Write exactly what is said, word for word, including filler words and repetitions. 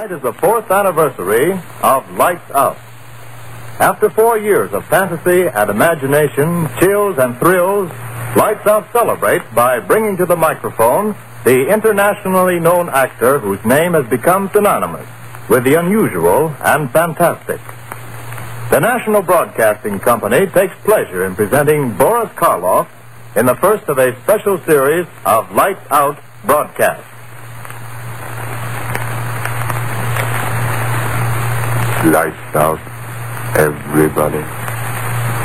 Tonight is the fourth anniversary of Lights Out. After four years of fantasy and imagination, chills and thrills, Lights Out celebrates by bringing to the microphone the internationally known actor whose name has become synonymous with the unusual and fantastic. The National Broadcasting Company takes pleasure in presenting Boris Karloff in the first of a special series of Lights Out broadcasts. Lights out, everybody.